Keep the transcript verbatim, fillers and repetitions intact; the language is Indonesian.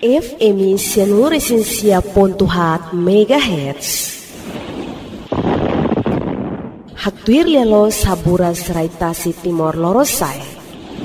F M Sianuresensia pontuhat megahertz. Haktuir lelo saburas raitasi Timor Lorosai.